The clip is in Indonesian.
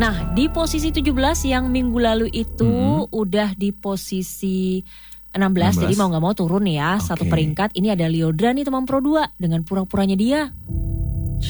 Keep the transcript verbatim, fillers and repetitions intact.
Nah, di posisi tujuh belas yang minggu lalu itu mm-hmm. udah di posisi enam belas, enam belas. Jadi mau gak mau turun ya, okay. Satu peringkat. Ini ada Lyodra nih teman Pro dua dengan pura-puranya dia.